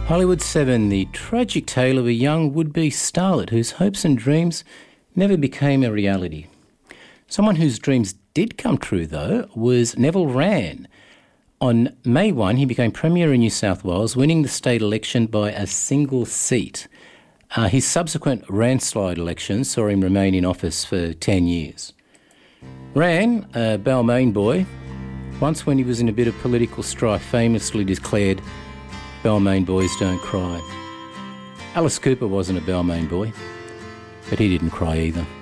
Hollywood 7, the tragic tale of a young would-be starlet whose hopes and dreams never became a reality. Someone whose dreams did come true, though, was Neville Wran. On May 1, he became Premier in New South Wales, winning the state election by a single seat. His subsequent Ranslide election saw him remain in office for 10 years. Wran, a Balmain boy, once when he was in a bit of political strife famously declared, "Balmain boys don't cry." Alice Cooper wasn't a Balmain boy, but he didn't cry either.